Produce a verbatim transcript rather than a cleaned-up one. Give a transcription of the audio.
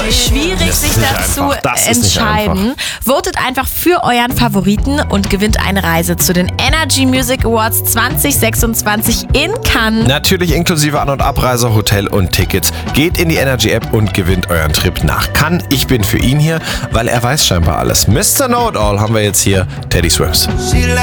schwierig, Das sich ist nicht dazu einfach. Das ist nicht entscheiden. Votet einfach für euren Favoriten und gewinnt eine Reise zu den Energy Music Awards zwanzig sechsundzwanzig in Cannes. Natürlich inklusive An- und Abreise, Hotel und Tickets. Geht in die Energy-App und gewinnt euren Trip nach Cannes. Ich bin für ihn hier, weil er weiß scheinbar alles. Mister Know-It-All haben wir jetzt hier, Teddy Swims.